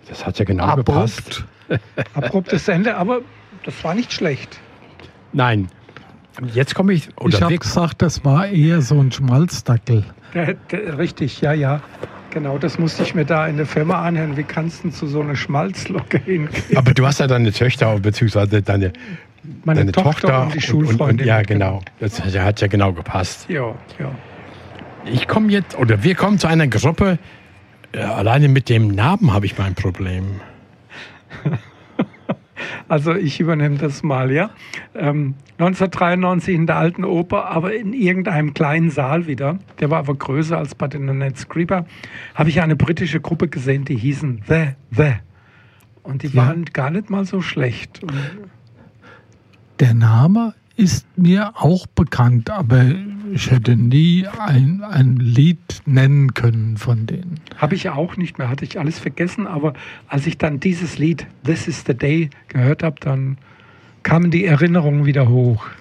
Das hat ja genau gepasst. Abruptes Ende, aber das war nicht schlecht. Nein. Jetzt komme ich... Ich habe gesagt, das war eher so ein Schmalzdackel. Richtig, ja. Genau, das musste ich mir da in der Firma anhören. Wie kannst du zu so einer Schmalzlocke hingehen? Aber du hast ja deine Töchter, beziehungsweise deine Tochter und die Schulfreundin. Ja, genau. Das hat ja genau gepasst. Ja. Wir kommen zu einer Gruppe, alleine mit dem Namen habe ich mein Problem. Also ich übernehme das mal, ja. 1993 in der Alten Oper, aber in irgendeinem kleinen Saal wieder, der war aber größer als bei den Nanette Scriba, habe ich eine britische Gruppe gesehen, die hießen The. Und die waren gar nicht mal so schlecht. Und der Name ist mir auch bekannt, aber ich hätte nie ein Lied nennen können von denen. Habe ich auch nicht mehr, hatte ich alles vergessen, aber als ich dann dieses Lied This is the Day gehört habe, dann kamen die Erinnerungen wieder hoch.